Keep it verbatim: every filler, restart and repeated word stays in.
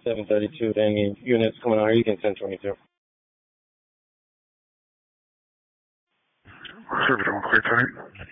seven thirty-two to any units coming out here, you can ten twenty-two. What's up, doing clear tonight?